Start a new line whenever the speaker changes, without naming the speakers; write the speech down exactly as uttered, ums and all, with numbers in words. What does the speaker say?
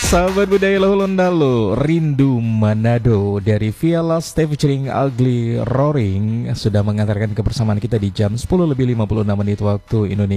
Sahabat budaya Lohulondalo, Rindu Manado dari Viala Steve featuring Ugly Roaring sudah mengantarkan kebersamaan kita di jam sepuluh lebih lima puluh enam menit waktu Indonesia